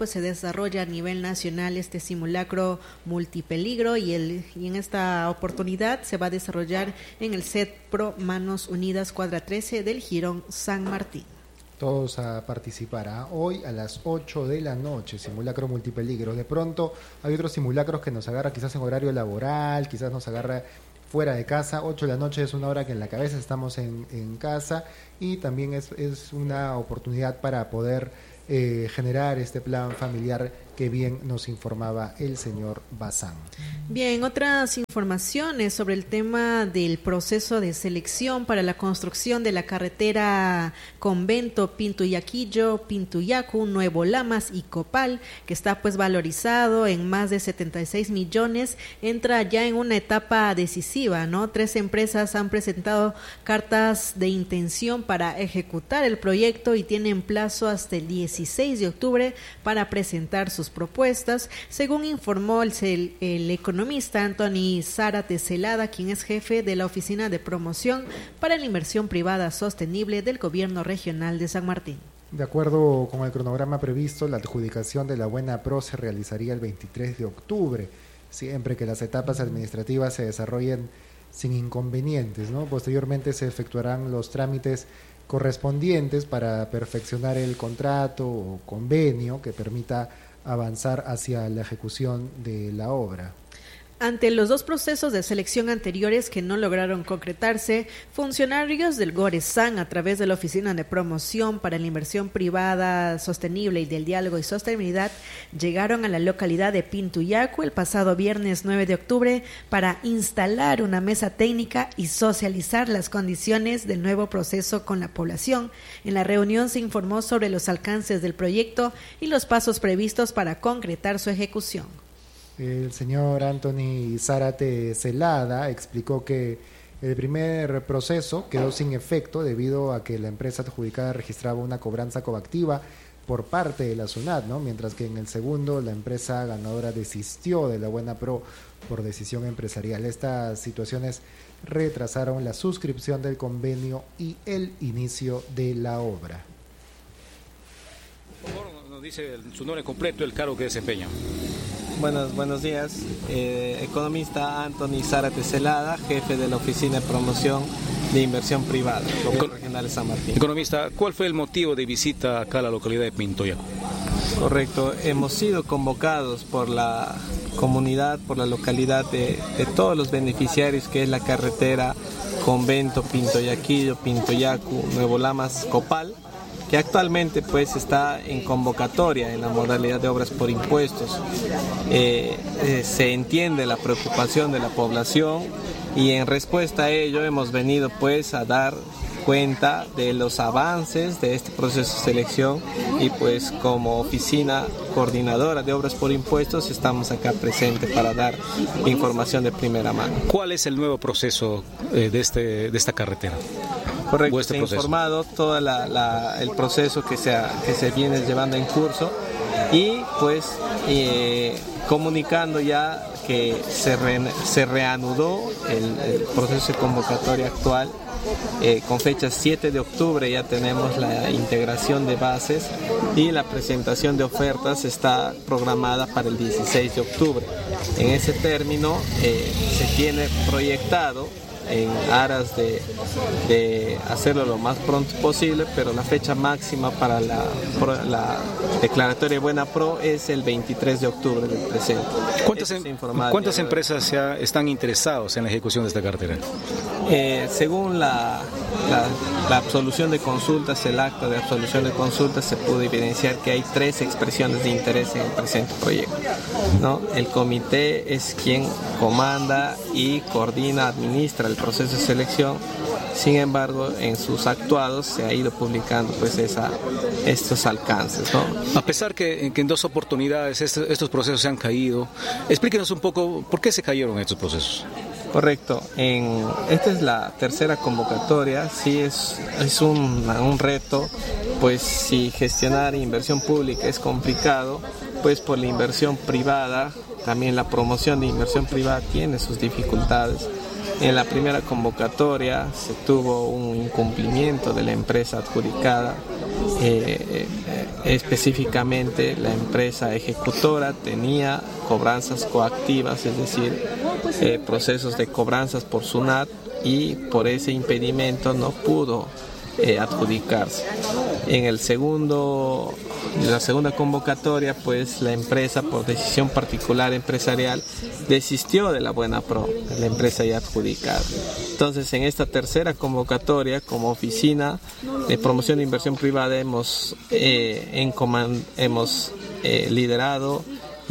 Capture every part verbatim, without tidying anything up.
pues se desarrolla a nivel nacional este simulacro multipeligro y, el, y en esta oportunidad se va a desarrollar en el CEDPRO Manos Unidas Cuadra trece del Jirón San Martín. Todos a participar, ¿eh? Hoy a las ocho de la noche, simulacro multipeligro. De pronto hay otros simulacros que nos agarra quizás en horario laboral, quizás nos agarra fuera de casa. Ocho de la noche es una hora que en la cabeza estamos en, en casa y también es, es una oportunidad para poder eh, generar este plan familiar que bien nos informaba el señor Bazán. Bien, otras informaciones sobre el tema del proceso de selección para la construcción de la carretera Convento Pintuyaquillo, Pintuyacu, Nuevo Lamas y Copal, que está pues valorizado en más de setenta y seis millones, entra ya en una etapa decisiva, ¿no? Tres empresas han presentado cartas de intención para ejecutar el proyecto y tienen plazo hasta el dieciséis de octubre para presentar sus propuestas, según informó el, el, el economista Anthony Zárate Celada, quien es jefe de la Oficina de Promoción para la Inversión Privada Sostenible del Gobierno Regional de San Martín. De acuerdo con el cronograma previsto, la adjudicación de la Buena Pro se realizaría el veintitrés de octubre, siempre que las etapas administrativas se desarrollen sin inconvenientes, ¿no? Posteriormente se efectuarán los trámites correspondientes para perfeccionar el contrato o convenio que permita avanzar hacia la ejecución de la obra. Ante los dos procesos de selección anteriores que no lograron concretarse, funcionarios del GORESAN, a través de la Oficina de Promoción para la Inversión Privada Sostenible y del Diálogo y Sostenibilidad, llegaron a la localidad de Pintuyacu el pasado viernes nueve de octubre para instalar una mesa técnica y socializar las condiciones del nuevo proceso con la población. En la reunión se informó sobre los alcances del proyecto y los pasos previstos para concretar su ejecución. El señor Anthony Zárate Celada explicó que el primer proceso quedó sin efecto debido a que la empresa adjudicada registraba una cobranza coactiva por parte de la SUNAT, ¿no? Mientras que en el segundo la empresa ganadora desistió de la Buena Pro por decisión empresarial. Estas situaciones retrasaron la suscripción del convenio y el inicio de la obra. Por favor, nos dice su nombre completo y el cargo que desempeña. Buenos, buenos días, eh, economista Anthony Zárate Celada, jefe de la Oficina de Promoción de Inversión Privada, Gobierno Regional de San Martín. Economista, ¿cuál fue el motivo de visita acá a la localidad de Pintuyacu? Correcto, hemos sido convocados por la comunidad, por la localidad de, de todos los beneficiarios, que es la carretera Convento Pintuyaquillo, Pintuyacu, Nuevo Lamas, Copal, que actualmente pues está en convocatoria en la modalidad de obras por impuestos. Eh, eh, se entiende la preocupación de la población y en respuesta a ello hemos venido pues a dar cuenta de los avances de este proceso de selección y pues como oficina coordinadora de obras por impuestos estamos acá presentes para dar información de primera mano. ¿Cuál es el nuevo proceso eh, de, este, de esta carretera? Correcto, Este se ha proceso. informado todo la, la, el proceso que se, ha, que se viene llevando en curso y pues eh, comunicando ya que se, re, se reanudó el, el proceso de convocatoria actual. Eh, con fecha siete de octubre ya tenemos la integración de bases y la presentación de ofertas está programada para el dieciséis de octubre. En ese término eh, se tiene proyectado en aras de, de hacerlo lo más pronto posible, pero la fecha máxima para la, la declaratoria de Buena Pro es el veintitrés de octubre del presente. ¿Cuántas, em, ¿cuántas empresas ya están interesadas en la ejecución de esta carretera? Eh, según la, la, la absolución de consultas, el acta de absolución de consultas, se pudo evidenciar que hay tres expresiones de interés en el presente proyecto, ¿no? El comité es quien comanda y coordina, administra el proceso de selección. Sin embargo, en sus actuados se ha ido publicando pues esa, estos alcances, ¿no? A pesar que, que en dos oportunidades estos, estos procesos se han caído, explíquenos un poco por qué se cayeron estos procesos. Correcto, en, esta es la tercera convocatoria, sí es, es un, un reto, pues si gestionar inversión pública es complicado, pues por la inversión privada, también la promoción de inversión privada tiene sus dificultades. En la primera convocatoria se tuvo un incumplimiento de la empresa adjudicada. Eh, eh, específicamente la empresa ejecutora tenía cobranzas coactivas, es decir, eh, procesos de cobranzas por SUNAT, y por ese impedimento no pudo eh, adjudicarse. En el segundo, la segunda convocatoria, pues la empresa, por decisión particular empresarial, desistió de la buena pro, de la empresa ya adjudicada. Entonces, en esta tercera convocatoria, como oficina de promoción de inversión privada, hemos, eh, en comand- hemos eh, liderado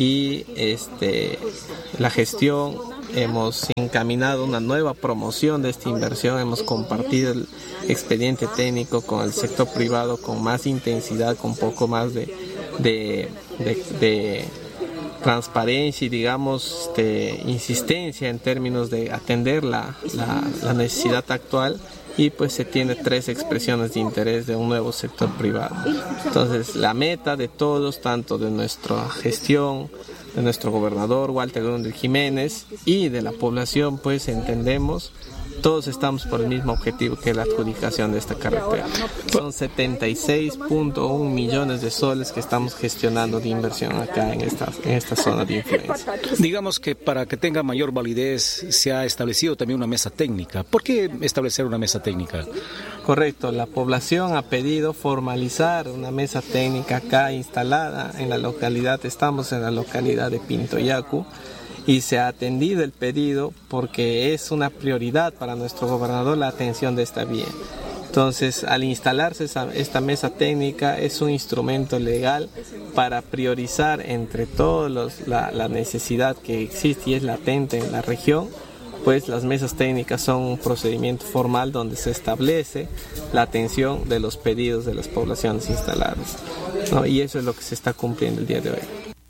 y este, la gestión, hemos encaminado una nueva promoción de esta inversión, hemos compartido el expediente técnico con el sector privado con más intensidad, con un poco más de, de, de, de transparencia y, digamos, este, insistencia en términos de atender la, la, la necesidad actual, y pues se tiene tres expresiones de interés de un nuevo sector privado. Entonces, la meta de todos, tanto de nuestra gestión, de nuestro gobernador Walter Grundy Jiménez y de la población, pues entendemos, todos estamos por el mismo objetivo, que es la adjudicación de esta carretera. Son setenta y seis punto uno millones de soles que estamos gestionando de inversión acá en esta, en esta zona de influencia. Digamos que para que tenga mayor validez se ha establecido también una mesa técnica. ¿Por qué establecer una mesa técnica? Correcto, la población ha pedido formalizar una mesa técnica acá instalada en la localidad, estamos en la localidad de Pintoyacu, y se ha atendido el pedido porque es una prioridad para nuestro gobernador la atención de esta vía. Entonces, al instalarse esa, esta mesa técnica, es un instrumento legal para priorizar entre todos los, la, la necesidad que existe y es latente en la región. Pues las mesas técnicas son un procedimiento formal donde se establece la atención de los pedidos de las poblaciones instaladas, ¿no? Y eso es lo que se está cumpliendo el día de hoy.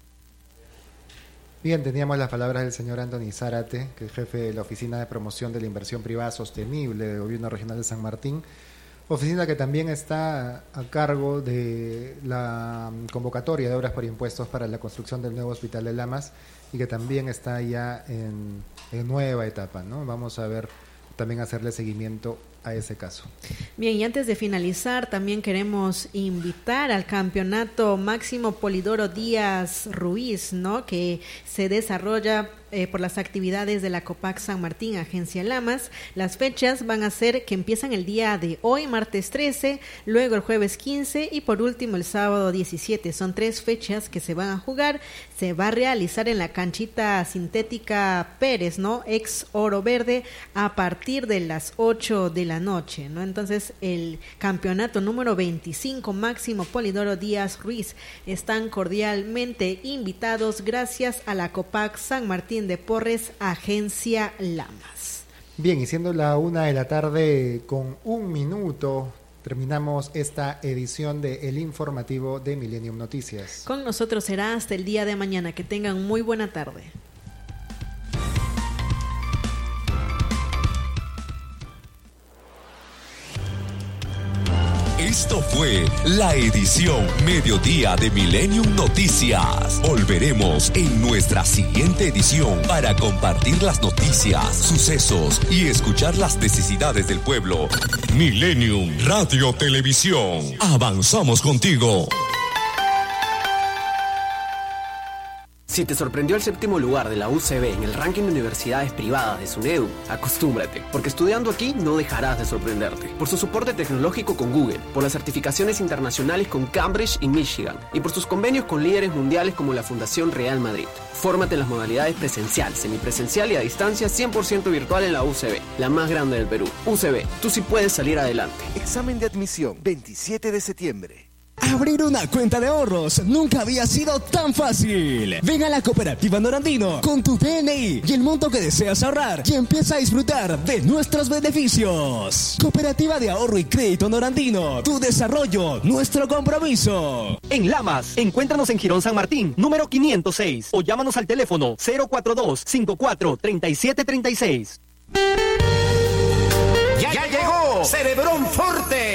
Bien, teníamos las palabras del señor Anthony Zárate, que es jefe de la Oficina de Promoción de la Inversión Privada Sostenible del Gobierno Regional de San Martín, oficina que también está a cargo de la convocatoria de obras por impuestos para la construcción del nuevo Hospital de Lamas, y que también está ya en, en nueva etapa, ¿no? Vamos a ver, también hacerle seguimiento a ese caso. Bien, y antes de finalizar, también queremos invitar al campeonato Máximo Polidoro Díaz Ruiz, ¿no? Que se desarrolla eh, por las actividades de la COPAC San Martín, Agencia Lamas. Las fechas van a ser que empiezan el día de hoy, martes trece, luego el jueves quince y por último el sábado diecisiete. Son tres fechas que se van a jugar. Se va a realizar en la canchita sintética Pérez, ¿no? Ex Oro Verde, a partir de las ocho de la noche, ¿no? Entonces, el campeonato número veinticinco Máximo Polidoro Díaz Ruiz están cordialmente invitados gracias a la COPAC San Martín de Porres, Agencia Lamas. Bien, y siendo la una de la tarde con un minuto, terminamos esta edición de El Informativo de Millennium Noticias. Con nosotros será hasta el día de mañana. Que tengan muy buena tarde. Esto fue la edición Mediodía de Millennium Noticias. Volveremos en nuestra siguiente edición para compartir las noticias, sucesos y escuchar las necesidades del pueblo. Millennium Radio Televisión. Avanzamos contigo. Si te sorprendió el séptimo lugar de la U C B en el ranking de universidades privadas de SUNEDU, acostúmbrate, porque estudiando aquí no dejarás de sorprenderte. Por su soporte tecnológico con Google, por las certificaciones internacionales con Cambridge y Michigan, y por sus convenios con líderes mundiales como la Fundación Real Madrid. Fórmate en las modalidades presencial, semipresencial y a distancia cien por ciento virtual en la U C B, la más grande del Perú. U C B, tú sí puedes salir adelante. Examen de admisión, veintisiete de septiembre. Abrir una cuenta de ahorros nunca había sido tan fácil. Ven a la Cooperativa Norandino con tu D N I y el monto que deseas ahorrar y empieza a disfrutar de nuestros beneficios. Cooperativa de Ahorro y Crédito Norandino, tu desarrollo, nuestro compromiso. En Lamas, encuéntranos en Girón San Martín, número quinientos seis, o llámanos al teléfono cero cuatro dos, cinco cuatro, tres siete tres seis. ¡Ya llegó! ¡Cerebrón Forte!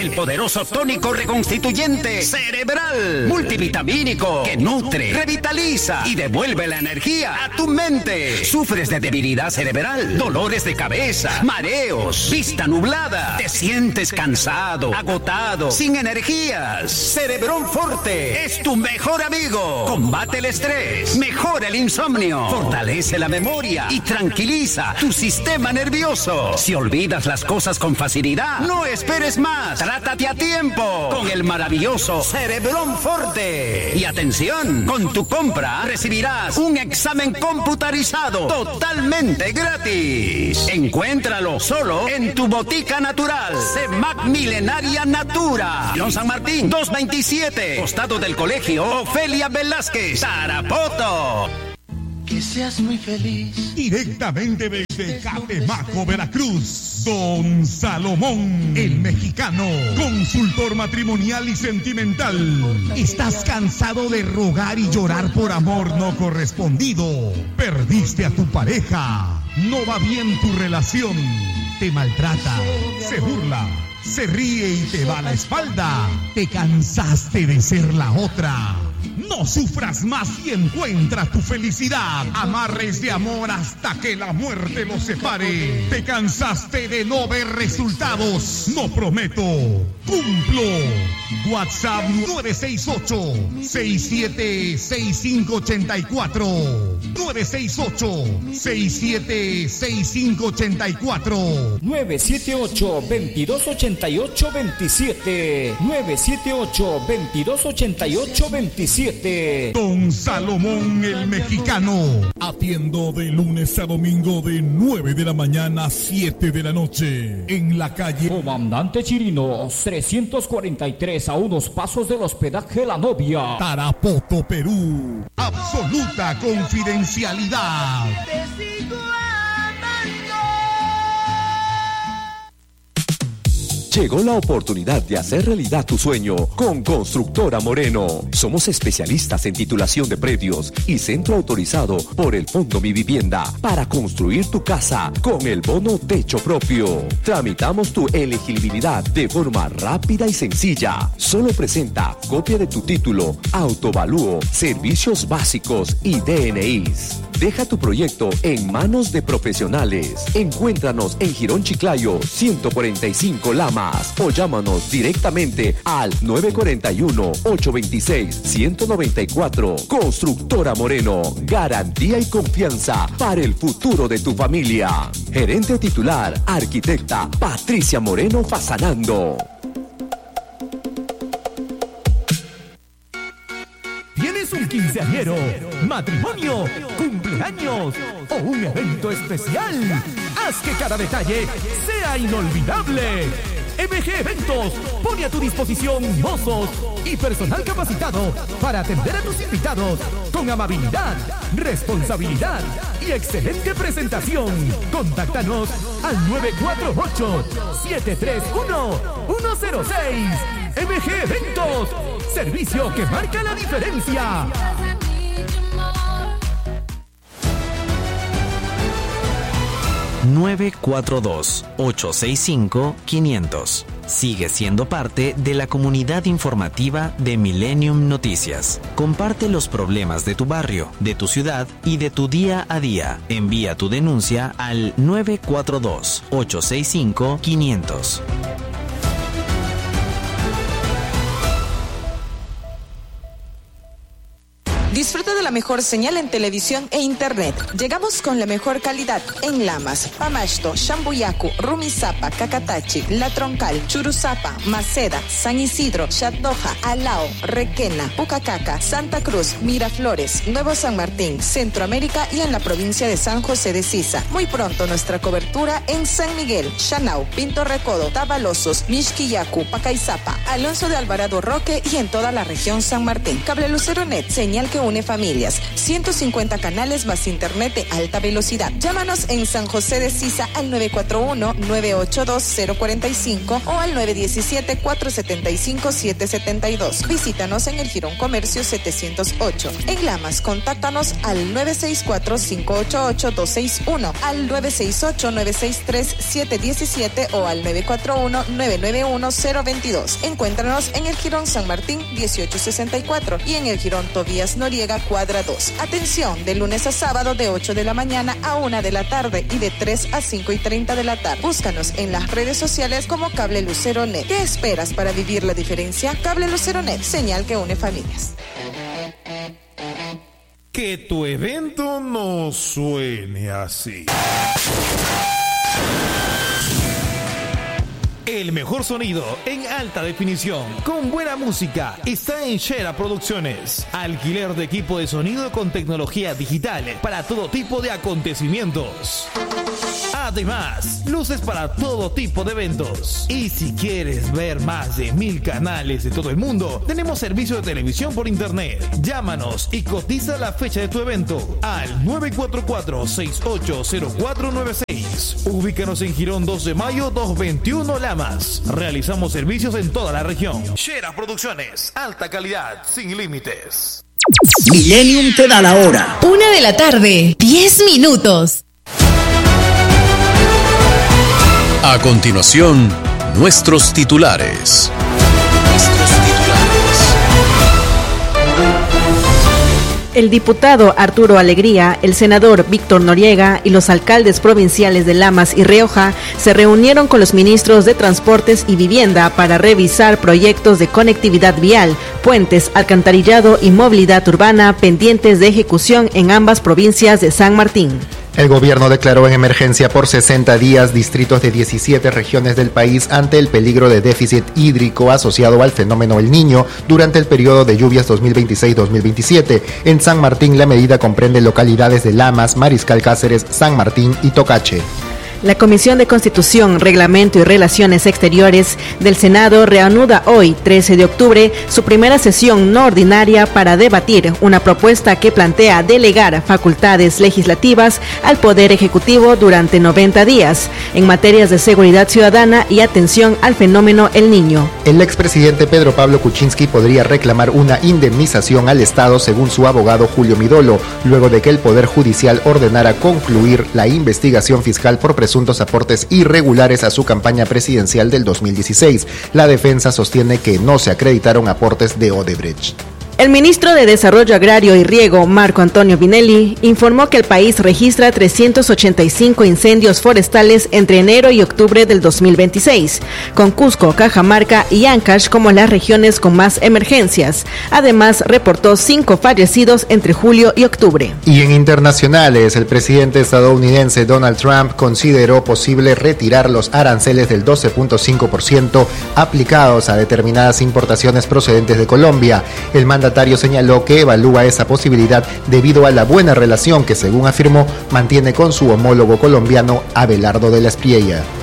el poderoso tónico reconstituyente cerebral, multivitamínico, que nutre, revitaliza y devuelve la energía a tu mente. ¿Sufres de debilidad cerebral, dolores de cabeza, mareos, vista nublada? ¿Te sientes cansado, agotado, sin energías? Cerebrón Forte es tu mejor amigo. Combate el estrés, mejora el insomnio, fortalece la memoria y tranquiliza tu sistema nervioso. Si olvidas las cosas con facilidad, no esperes más. Trátate a tiempo con el maravilloso Cerebrón Forte. Y atención, con tu compra recibirás un examen computarizado totalmente gratis. Encuéntralo solo en tu botica natural, CEMAC Milenaria Natura. León San Martín, doscientos veintisiete, costado del Colegio Ofelia Velázquez, Tarapoto. Que seas muy feliz. Directamente desde Catemaco, Veracruz, Don Salomón, el mexicano, consultor matrimonial y sentimental. ¿Estás cansado de rogar y llorar por amor no correspondido? ¿Perdiste a tu pareja? ¿No va bien tu relación? ¿Te maltrata? ¿Se burla? ¿Se ríe y te va a la espalda? ¿Te cansaste de ser la otra? No sufras más y encuentra tu felicidad. Amarres de amor hasta que la muerte los separe. ¿Te cansaste de no ver resultados? No prometo, cumplo. WhatsApp nueve seis ocho, seis siete seis cinco ocho cuatro. nueve seis ocho, seis siete seis cinco ocho cuatro. nueve siete ocho, veintidós ochenta y ocho veintisiete. nueve siete ocho, veintidós ochenta y ocho veintisiete. Don Salomón el mexicano. Atiendo de lunes a domingo de nueve de la mañana a siete de la noche. En la calle Comandante Chirinos, trescientos cuarenta y tres, a unos pasos del hospedaje La Novia, Tarapoto, Perú. Absoluta confidencialidad. Llegó la oportunidad de hacer realidad tu sueño con Constructora Moreno. Somos especialistas en titulación de predios y centro autorizado por el Fondo Mi Vivienda para construir tu casa con el bono techo propio. Tramitamos tu elegibilidad de forma rápida y sencilla. Solo presenta copia de tu título, autovalúo, servicios básicos y D N Is. Deja tu proyecto en manos de profesionales. Encuéntranos en Girón Chiclayo, ciento cuarenta y cinco Lama. O llámanos directamente al nueve cuatro uno, ocho dos seis, uno nueve cuatro. Constructora Moreno, garantía y confianza para el futuro de tu familia. Gerente titular, arquitecta Patricia Moreno Fasanando. ¿Tienes un quinceañero, matrimonio, cumpleaños o un evento especial? Haz que cada detalle sea inolvidable. M G Eventos pone a tu disposición mozos y personal capacitado para atender a tus invitados con amabilidad, responsabilidad y excelente presentación. Contáctanos al nueve cuatro ocho, siete tres uno, uno cero seis. M G Eventos, servicio que marca la diferencia. nueve cuatro dos, ocho seis cinco, quinientos. Sigue siendo parte de la comunidad informativa de Millennium Noticias. Comparte los problemas de tu barrio, de tu ciudad y de tu día a día. Envía tu denuncia al nueve cuatro dos, ocho seis cinco, quinientos. Disfruta de la mejor señal en televisión e internet. Llegamos con la mejor calidad en Lamas, Pamashto, Shambuyacu, Rumisapa, Cacatachi, La Troncal, Churuzapa, Maceda, San Isidro, Chatdoja, Alao, Requena, Pucacaca, Santa Cruz, Miraflores, Nuevo San Martín, Centroamérica y en la provincia de San José de Sisa. Muy pronto nuestra cobertura en San Miguel, Chanao, Pinto Recodo, Tabalosos, Mixquillacu, Pacaizapa, Alonso de Alvarado Roque y en toda la región San Martín. Cable Lucero Net, señal que une familias. ciento cincuenta canales más internet de alta velocidad. Llámanos en San José de Sisa al nueve cuatro uno, nueve ocho dos, cero cuatro cinco o al nueve uno siete, cuatro siete cinco, siete siete dos. Visítanos en el Jirón Comercio setecientos ocho. En Lamas, contáctanos al nueve seis cuatro, cinco ocho ocho, dos seis uno, al nueve seis ocho, nueve seis tres, siete uno siete o al nueve cuatro uno, nueve nueve uno, cero dos dos. Encuéntranos en el Jirón San Martín dieciocho sesenta y cuatro y en el Jirón Tobías Noriega cuadra dos. Atención, de lunes a sábado de ocho de la mañana a una de la tarde y de tres a cinco y treinta de la tarde. Búscanos en las redes sociales como Cable Lucero Net. ¿Qué esperas para vivir la diferencia? Cable Lucero Net, señal que une familias. Que tu evento no suene así. El mejor sonido en alta definición, con buena música, está en Shera Producciones. Alquiler de equipo de sonido con tecnología digital para todo tipo de acontecimientos. Además, luces para todo tipo de eventos. Y si quieres ver más de mil canales de todo el mundo, tenemos servicio de televisión por internet. Llámanos y cotiza la fecha de tu evento al nueve cuatro cuatro, seis ocho cero cuatro nueve seis. Ubícanos en Girón dos de mayo doscientos veintiuno Lamas. Realizamos servicios en toda la región. Shera Producciones, alta calidad, sin límites. Millennium te da la hora. Una de la tarde, diez minutos. A continuación, nuestros titulares. Nuestros titulares. El diputado Arturo Alegría, el senador Víctor Noriega y los alcaldes provinciales de Lamas y Rioja se reunieron con los ministros de Transportes y Vivienda para revisar proyectos de conectividad vial, puentes, alcantarillado y movilidad urbana pendientes de ejecución en ambas provincias de San Martín. El gobierno declaró en emergencia por sesenta días distritos de diecisiete regiones del país ante el peligro de déficit hídrico asociado al fenómeno El Niño durante el periodo de lluvias dos mil veintiséis dos mil veintisiete. En San Martín, la medida comprende localidades de Lamas, Mariscal Cáceres, San Martín y Tocache. La Comisión de Constitución, Reglamento y Relaciones Exteriores del Senado reanuda hoy, trece de octubre, su primera sesión no ordinaria para debatir una propuesta que plantea delegar facultades legislativas al Poder Ejecutivo durante noventa días en materias de seguridad ciudadana y atención al fenómeno El Niño. El expresidente Pedro Pablo Kuczynski podría reclamar una indemnización al Estado según su abogado Julio Midolo, luego de que el Poder Judicial ordenara concluir la investigación fiscal por presunción presuntos aportes irregulares a su campaña presidencial del dos mil dieciséis. La defensa sostiene que no se acreditaron aportes de Odebrecht. El ministro de Desarrollo Agrario y Riego, Marco Antonio Vinelli, informó que el país registra trescientos ochenta y cinco incendios forestales entre enero y octubre del dos mil veintiséis, con Cusco, Cajamarca y Ancash como las regiones con más emergencias. Además, reportó cinco fallecidos entre julio y octubre. Y en internacionales, el presidente estadounidense Donald Trump consideró posible retirar los aranceles del doce punto cinco por ciento aplicados a determinadas importaciones procedentes de Colombia. El mandatario señaló que evalúa esa posibilidad debido a la buena relación que, según afirmó, mantiene con su homólogo colombiano Abelardo de la Espriella.